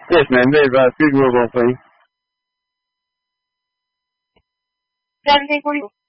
Yes, ma'am. They've scheduled on thing. Anything for you?